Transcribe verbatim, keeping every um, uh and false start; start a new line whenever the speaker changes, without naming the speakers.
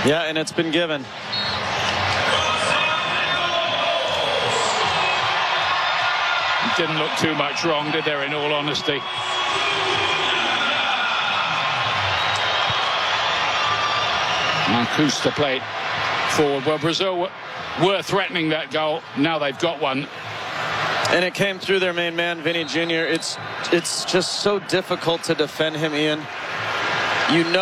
Yeah, and it's been given.
Didn't look too much wrong, did there, in all honesty? Marcus to play it forward. Well, Brazil were threatening that goal. Now they've got one.
And it came through their main man, Vinny Junior It's, it's just so difficult to defend him, Ian. You know